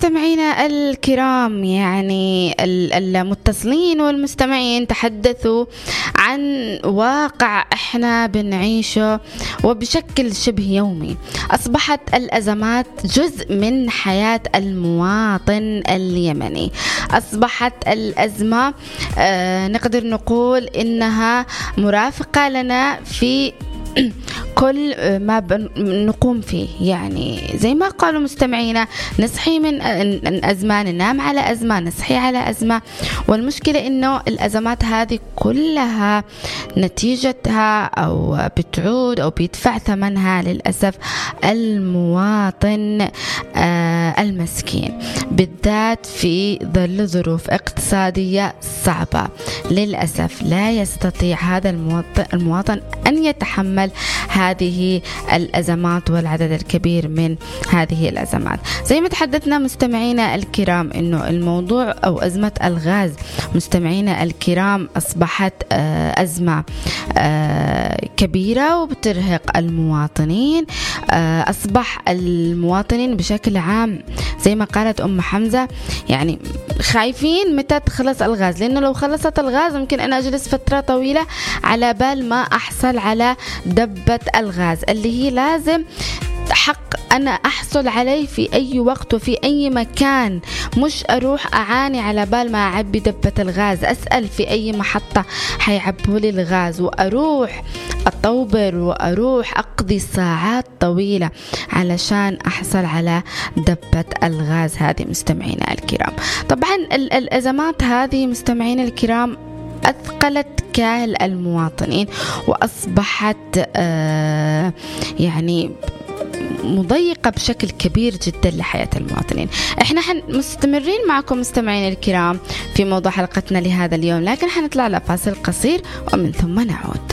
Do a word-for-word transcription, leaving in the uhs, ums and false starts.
مستمعينا الكرام، يعني المتصلين والمستمعين تحدثوا عن واقع احنا بنعيشه وبشكل شبه يومي. أصبحت الأزمات جزء من حياة المواطن اليمني. أصبحت الأزمة آه نقدر نقول إنها مرافقة لنا في كل ما نقوم فيه. يعني زي ما قالوا مستمعينا، نصحي من أزمة، ننام على أزمة، نصحي على أزمة. والمشكلة إنه الأزمات هذه كلها نتيجتها أو بتعود أو بيدفع ثمنها للأسف المواطن المسكين، بالذات في ظل ظروف اقتصادية صعبة. للأسف لا يستطيع هذا المواطن, المواطن أن يتحمل هذه الأزمات والعدد الكبير من هذه الأزمات. زي ما تحدثنا مستمعينا الكرام إنه الموضوع أو أزمة الغاز مستمعينا الكرام أصبحت أزمة كبيرة وبترهق المواطنين. أصبح المواطنين بشكل عام زي ما قالت أم حمزة يعني خايفين متى تخلص الغاز، لأنه لو خلصت الغاز ممكن أنا أجلس فترة طويلة على بال ما أحصل على دبة الغاز اللي هي لازم حق أنا أحصل عليه في أي وقت وفي أي مكان، مش أروح أعاني على بال ما أعبي دبة الغاز، أسأل في أي محطة حيعبوا لي الغاز، وأروح أطوبر وأروح أقضي ساعات طويلة علشان أحصل على دبة الغاز هذه مستمعينا الكرام. طبعا الأزمات هذه مستمعينا الكرام أثقلت كاهل المواطنين وأصبحت آه يعني مضيقة بشكل كبير جدا لحياة المواطنين. احنا مستمرين معكم مستمعين الكرام في موضوع حلقتنا لهذا اليوم، لكن حنطلع لفاصل قصير ومن ثم نعود.